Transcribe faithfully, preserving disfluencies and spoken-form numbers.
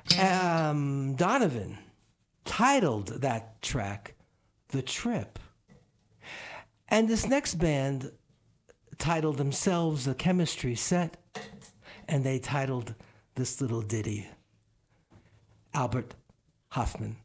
Um, Donovan titled that track The Trip. And this next band titled themselves The Chemistry Set, and they titled this little ditty Albert Hoffman.